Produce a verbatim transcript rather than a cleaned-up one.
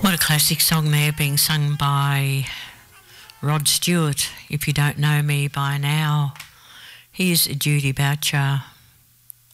What a classic song there, being sung by Rod Stewart. If you don't know me by now, here's Judy Boucher.